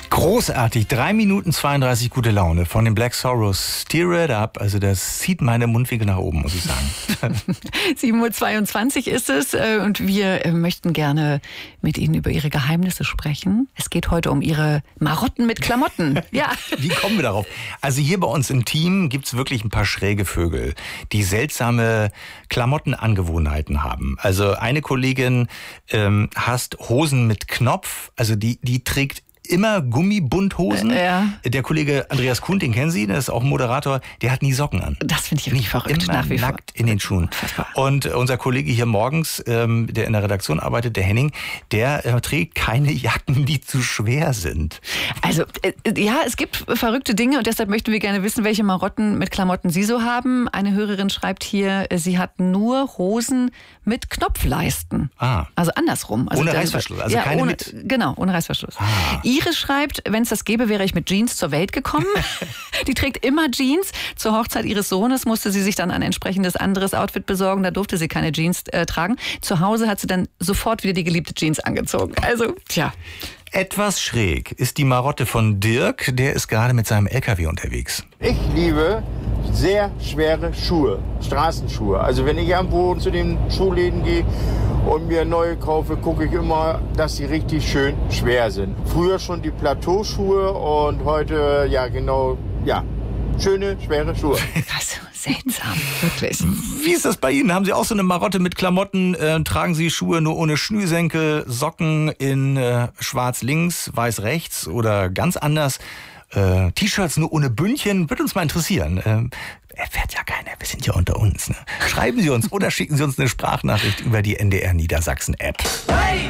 Großartig, 3 Minuten 32 gute Laune von den Black Sorrows. Stir It Up, also das zieht meine Mundwinkel nach oben, muss ich sagen. 7:22 Uhr ist es und wir möchten gerne mit Ihnen über Ihre Geheimnisse sprechen. Es geht heute um Ihre Marotten mit Klamotten. Ja. Wie kommen wir darauf? Also hier bei uns im Team gibt's wirklich ein paar schräge Vögel, die seltsame Klamottenangewohnheiten haben. Also eine Kollegin hasst Hosen mit Knopf, also die trägt immer Gummibundhosen. Ja. Der Kollege Andreas Kuhn, den kennen Sie, der ist auch ein Moderator, der hat nie Socken an. Das finde ich richtig verrückt, immer nach wie vor. nackt in den Schuhen. Und unser Kollege hier morgens, der in der Redaktion arbeitet, der Henning, der trägt keine Jacken, die zu schwer sind. Also, ja, es gibt verrückte Dinge und deshalb möchten wir gerne wissen, welche Marotten mit Klamotten Sie so haben. Eine Hörerin schreibt hier, sie hat nur Hosen mit Knopfleisten. Ah. Also andersrum. Also Ohne Reißverschluss, also ja, keine ohne, mit... Genau, ohne Reißverschluss. Ah. Iris schreibt, wenn es das gäbe, wäre ich mit Jeans zur Welt gekommen. Die trägt immer Jeans. Zur Hochzeit ihres Sohnes musste sie sich dann ein entsprechendes anderes Outfit besorgen. Da durfte sie keine Jeans tragen. Zu Hause hat sie dann sofort wieder die geliebte Jeans angezogen. Also, tja. Etwas schräg ist die Marotte von Dirk, der ist gerade mit seinem LKW unterwegs. Ich liebe sehr schwere Schuhe, Straßenschuhe. Also wenn ich irgendwo zu den Schuhläden gehe und mir neue kaufe, gucke ich immer, dass sie richtig schön schwer sind. Früher schon die Plateauschuhe und heute, schöne, schwere Schuhe. Also, seltsam, wirklich. Wie ist das bei Ihnen? Haben Sie auch so eine Marotte mit Klamotten? Tragen Sie Schuhe nur ohne Schnürsenkel, Socken in schwarz links, weiß rechts oder ganz anders? T-Shirts nur ohne Bündchen? Würde uns mal interessieren. Erfährt ja keiner, wir sind ja unter uns. Ne? Schreiben Sie uns oder schicken Sie uns eine Sprachnachricht über die NDR Niedersachsen App. Hey!